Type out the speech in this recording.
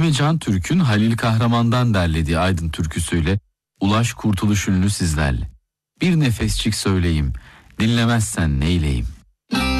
ve Can Türk'ün Halil Kahraman'dan derlediği Aydın türküsüyle Ulaş Kurtuluş ünlü sizlerle. Bir nefesçik söyleyeyim, dinlemezsen neyleyim?